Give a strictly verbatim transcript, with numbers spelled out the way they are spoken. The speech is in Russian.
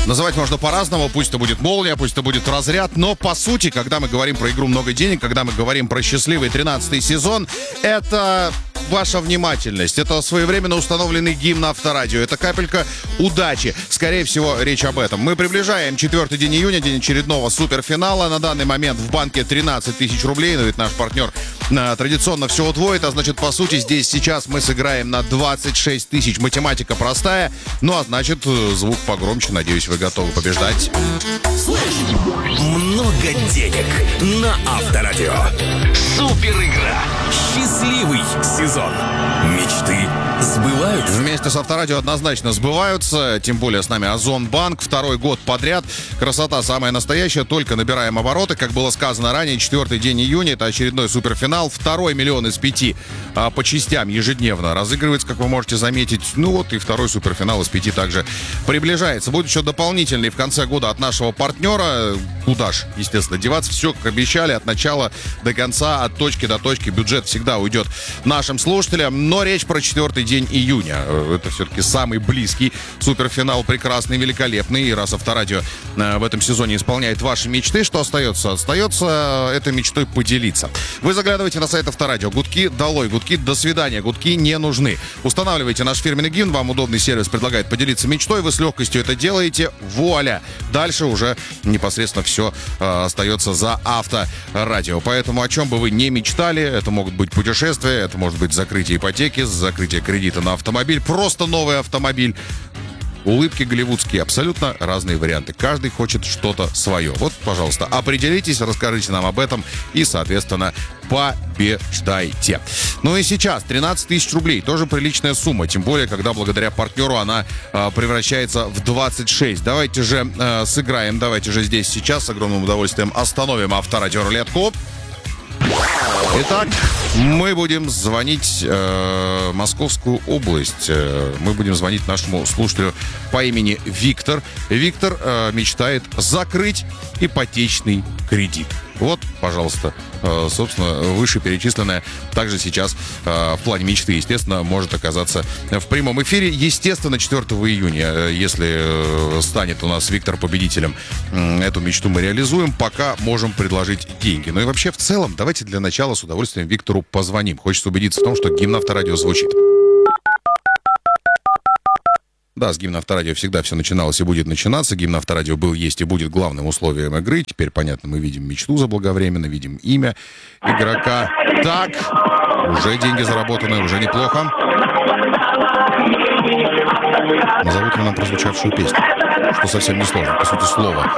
Называть можно по-разному, пусть это будет молния, пусть это будет разряд, но по сути, когда мы говорим про игру «Много денег», когда мы говорим про счастливый тринадцатый сезон, это ваша внимательность, это своевременно установленный гимн Авторадио, это капелька удачи. Скорее всего, речь об этом. Мы приближаем четвертый день июня, день очередного суперфинала. На данный момент в банке тринадцать тысяч рублей, но ведь наш партнер а, традиционно все удвоит, а значит, по сути, здесь сейчас мы сыграем на двадцать шесть тысяч. Математика простая, ну а значит, звук погромче. Надеюсь, вы готовы побеждать. Слышь, много денег на Авторадио. Супер игра. Счастливый сезон. Мечты сбываются. Вместе с Авторадио однозначно сбываются. Тем более с нами Озонбанк. Второй год подряд. Красота самая настоящая. Только набираем обороты. Как было сказано ранее, четвертый день июня. Это очередной суперфинал. Второй миллион из пяти а, по частям ежедневно разыгрывается, как вы можете заметить. Ну вот и второй суперфинал из пяти также приближается. Будет еще дополнительный в конце года от нашего партнера. Куда ж, естественно, деваться. Все, как обещали, от начала до конца, от точки до точки. Бюджет всегда уйдет нашим слушателям. Но речь про четвертый день июня. Это все-таки самый близкий суперфинал. Прекрасный, великолепный. И раз Авторадио в этом сезоне исполняет ваши мечты, что остается? Остается этой мечтой поделиться. Вы заглядываете на сайт Авторадио. Гудки долой, гудки до свидания. Гудки не нужны. Устанавливайте наш фирменный гимн. Вам удобный сервис предлагает поделиться мечтой. Вы с легкостью это делаете. Вуаля! Дальше уже непосредственно все э, остается за Авторадио. Поэтому о чем бы вы не мечтали, это могут быть путешествия, это может быть закрытие ипотеки, закрытие кредита на автомобиль, просто новый автомобиль. Улыбки голливудские, абсолютно разные варианты. Каждый хочет что-то свое. Вот, пожалуйста, определитесь, расскажите нам об этом и, соответственно, побеждайте. Ну и сейчас тринадцать тысяч рублей. Тоже приличная сумма. Тем более, когда благодаря партнеру она э, превращается в двадцать шесть. Давайте же э, сыграем. Давайте же здесь сейчас с огромным удовольствием остановим Авторадио рулетку. Итак, мы будем звонить э, Московскую область. Э, мы будем звонить нашему слушателю по имени Виктор. Виктор э, мечтает закрыть ипотечный кредит. Вот, пожалуйста, э, собственно, вышеперечисленное также сейчас э, в плане мечты, естественно, может оказаться в прямом эфире. Естественно, четвертого июня, э, если э, станет у нас Виктор победителем, э, эту мечту мы реализуем, пока можем предложить деньги. Ну и вообще, в целом, давайте для начала с удовольствием Виктору позвоним. Хочется убедиться в том, что гимн Авторадио звучит. Да, с гимна Авторадио всегда все начиналось и будет начинаться. Гимн Авторадио был, есть и будет главным условием игры. Теперь, понятно, мы видим мечту заблаговременно, видим имя игрока. Так, уже деньги заработаны, уже неплохо. Назовут ли нам прозвучавшую песню? Что совсем не сложно. По сути, слово